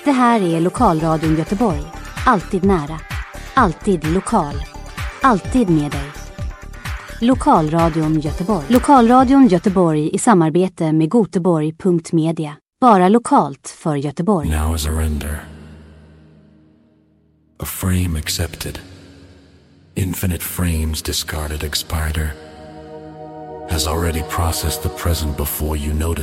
Det här är Lokalradion Göteborg. Alltid nära. Alltid lokal. Alltid med dig. Lokalradion Göteborg. Lokalradion Göteborg i samarbete med Goteborg.media. Bara lokalt för Göteborg. Now is a render. A frame accepted. Infinite frames discarded expireder. Has already processed the present before you notice.